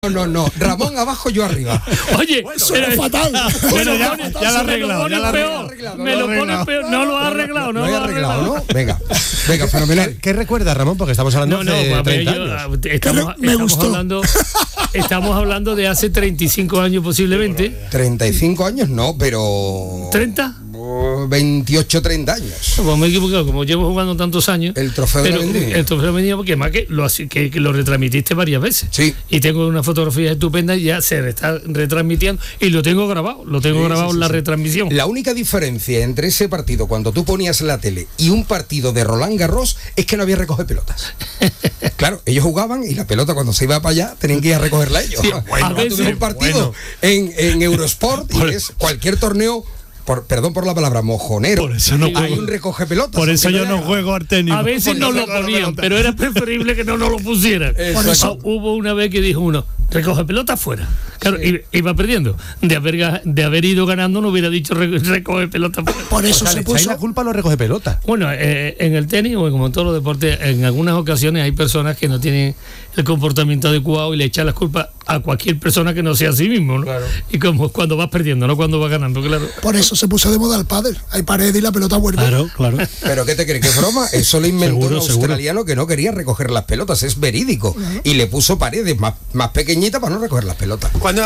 No. Ramón abajo, yo arriba. Oye, suena fatal. Bueno, ya lo ha arreglado. Me lo pone peor. No lo ha arreglado, no lo ha arreglado, ¿no? Venga, fenomenal. ¿Qué recuerda, Ramón? Porque estamos hablando de 30 años. Estamos hablando de hace 35 años posiblemente. 35 años no, pero... ¿30? 28, 30 años. Pues me he equivocado, como llevo jugando tantos años. El trofeo de la Vendimia. El trofeo de la Vendimia, porque más que lo retransmitiste varias veces. Sí. Y tengo una fotografía estupenda y ya se está retransmitiendo y lo tengo grabado. En la retransmisión. La única diferencia entre ese partido cuando tú ponías la tele y un partido de Roland Garros es que no había recoge pelotas. Claro, ellos jugaban y la pelota cuando se iba para allá tenían que ir a recogerla ellos. Sí, a veces un partido en Eurosport y es cualquier torneo. Perdón por la palabra, mojonero. Por eso no hay un recoge pelotas. Por eso yo no juego al tenis. A veces no lo ponían, pero era preferible que no lo pusieran. Por eso hubo una vez que dijo uno, recoge pelota fuera. Claro, sí. Iba perdiendo. De haber ido ganando no hubiera dicho recoge pelota fuera. Por eso se puso la culpa a los recoge pelota. Bueno, en el tenis o como en todos los deportes, en algunas ocasiones hay personas que no tienen el comportamiento adecuado y le echan las culpas a cualquier persona que no sea a sí mismo, ¿no? Claro. Y como cuando vas perdiendo, no cuando vas ganando, claro. Por eso se puso de moda el pádel. Hay pared y la pelota vuelve. Claro. Pero ¿qué te crees? ¿Qué es broma? Eso lo inventó un australiano que no quería recoger las pelotas. Es verídico. Y le puso paredes más pequeñitas para no recoger las pelotas. ¿Cuándo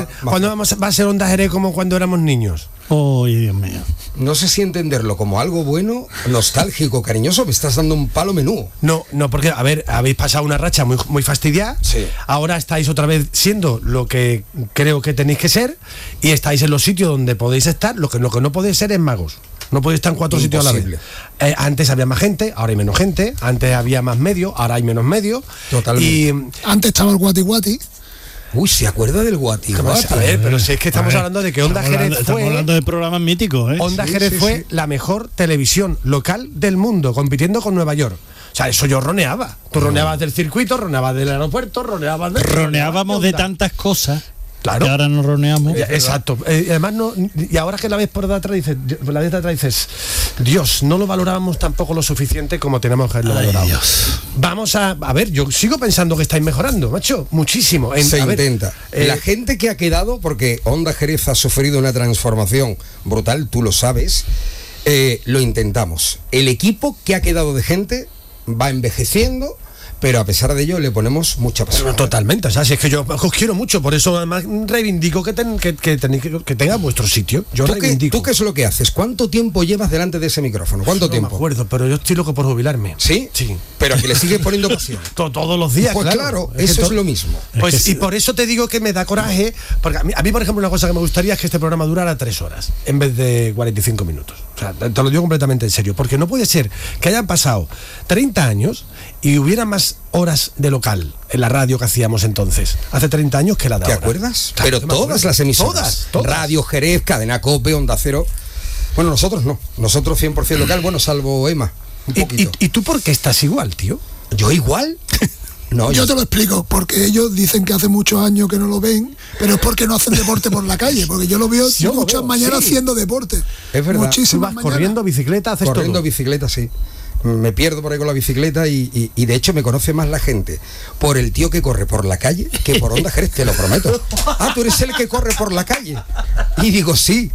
va a ser Onda Jerez como cuando éramos niños? ¡Oh, Dios mío! No sé si entenderlo como algo bueno, nostálgico, cariñoso. Me estás dando un palo menú. No, porque, a ver, habéis pasado una racha muy fastidiada. Sí. Ahora estáis otra vez siendo lo que creo que tenéis que ser y estáis en los sitios donde podéis estar. Lo que no podéis ser es magos. No podéis estar en 4 sitios a la vez. Antes había más gente, ahora hay menos gente. Antes había más medios, ahora hay menos medios. Totalmente. Y antes estaba el guati-guati. Uy, ¿se acuerda del guati? A ver, pero si es que estamos hablando de que Onda Jerez fue... Estamos hablando de programas míticos, ¿eh? Onda Jerez fue la mejor televisión local del mundo, compitiendo con Nueva York. O sea, eso yo roneaba. Tú roneabas del circuito, roneabas del aeropuerto, roneábamos de tantas cosas. Claro. Que ahora nos roneamos. Exacto. Además, y ahora que la ves por detrás dices, Dios, no lo valorábamos tampoco lo suficiente como tenemos que haberlo valorado. Dios. Vamos a ver, yo sigo pensando que estáis mejorando, macho, muchísimo. Se intenta. La gente que ha quedado, porque Onda Jerez ha sufrido una transformación brutal, tú lo sabes, lo intentamos. El equipo que ha quedado de gente va envejeciendo, pero a pesar de ello le ponemos mucha pasión. Totalmente, o sea, si es que yo os quiero mucho, por eso además reivindico que tenga vuestro sitio. ¿Tú qué es lo que haces? ¿Cuánto tiempo llevas delante de ese micrófono? ¿Cuánto tiempo? No me acuerdo, pero yo estoy loco por jubilarme. ¿Sí? Sí. Pero a que le sigues poniendo pasión. Todos los días, pues claro, eso es lo mismo. Pues y por eso te digo que me da coraje, porque a mí, por ejemplo, una cosa que me gustaría es que este programa durara 3 horas en vez de 45 minutos. O sea, te lo digo completamente en serio, porque no puede ser que hayan pasado 30 años y hubiera más horas de local en la radio que hacíamos entonces, hace 30 años que la de ahora. ¿Te acuerdas? Pero todas las emisoras, todas. Radio Jerez, Cadena COPE, Onda Cero. Bueno, nosotros no, nosotros 100% local, bueno, salvo Emma, un poquito. ¿Y tú por qué estás igual, tío? ¿Yo igual? No, yo te lo explico, porque ellos dicen que hace muchos años que no lo ven, pero es porque no hacen deporte por la calle, porque yo lo veo muchas mañanas haciendo deporte. Es verdad. Muchísimas mañanas. Corriendo, bicicleta, haces corriendo, todo. Bicicleta, sí. Me pierdo por ahí con la bicicleta y de hecho me conoce más la gente por el tío que corre por la calle que por Onda Jerez, te lo prometo. Tú eres el que corre por la calle. Y digo, sí.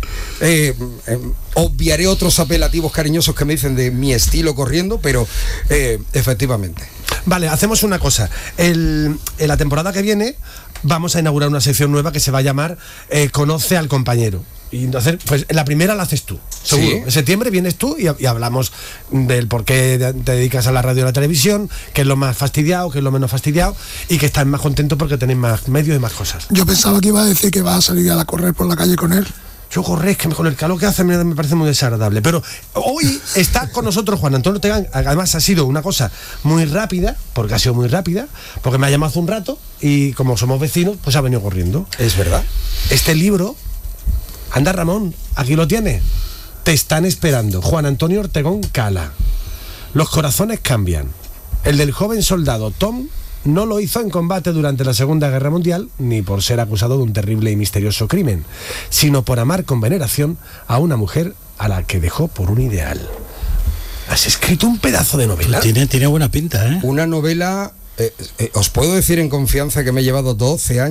Obviaré otros apelativos cariñosos que me dicen de mi estilo corriendo, pero efectivamente. Vale, hacemos una cosa. En la temporada que viene vamos a inaugurar una sección nueva que se va a llamar Conoce al compañero. Y entonces, pues la primera la haces tú, seguro. ¿Sí? En septiembre vienes tú y hablamos del por qué te dedicas a la radio y a la televisión, qué es lo más fastidiado, qué es lo menos fastidiado, y que estás más contento porque tenéis más medios y más cosas. Yo pensaba que iba a decir que vas a salir a correr por la calle con él. Yo correr, que con el calor que hace me parece muy desagradable. Pero hoy está con nosotros Juan Antonio Ortegán. Además ha sido una cosa muy rápida, porque ha sido muy rápida, porque me ha llamado hace un rato y como somos vecinos, pues ha venido corriendo. Es verdad. Este libro... Anda, Ramón, aquí lo tienes. Te están esperando. Juan Antonio Ortegón Cala. Los corazones cambian. El del joven soldado Tom no lo hizo en combate durante la Segunda Guerra Mundial, ni por ser acusado de un terrible y misterioso crimen, sino por amar con veneración a una mujer a la que dejó por un ideal. Has escrito un pedazo de novela. Tiene buena pinta, ¿eh? Una novela Os puedo decir en confianza que me he llevado 12 años